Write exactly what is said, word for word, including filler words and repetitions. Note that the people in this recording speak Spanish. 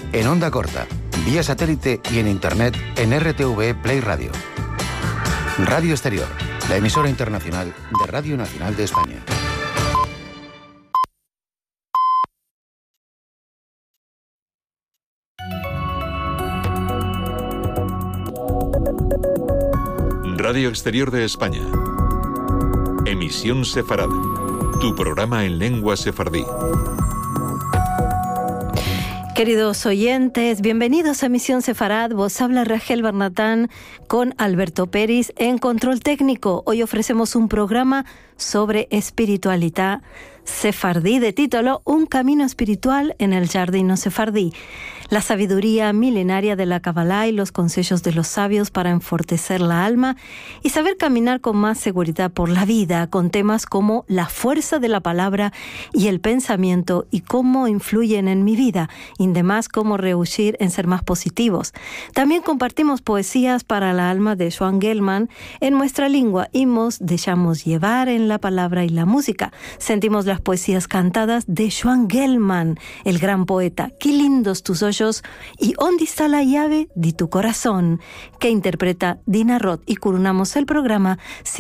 en onda corta, vía satélite y en internet en R T V Play Radio. Radio Exterior, la emisora internacional de Radio Nacional de España. Radio Exterior de España. Emisión Sefarad. Tu programa en lengua sefardí. Queridos oyentes, bienvenidos a Misión Sefarad. Vos habla Rachel Bernatán con Alberto Peris en Control Técnico. Hoy ofrecemos un programa sobre espiritualidad sefardí de título Un camino espiritual en el Jardín sefardí. La sabiduría milenaria de la Kabbalah y los consejos de los sabios para enfortecer la alma y saber caminar con más seguridad por la vida, con temas como la fuerza de la palabra y el pensamiento y cómo influyen en mi vida, y además cómo rehuir en ser más positivos. También compartimos poesías para la alma de Joan Gelman en nuestra lengua y nos dejamos llevar en la palabra y la música. Sentimos las poesías cantadas de Joan Gelman, el gran poeta. Qué lindos tus ojos y ¿dónde está la llave de tu corazón? Que interpreta Dina Roth, y coronamos el programa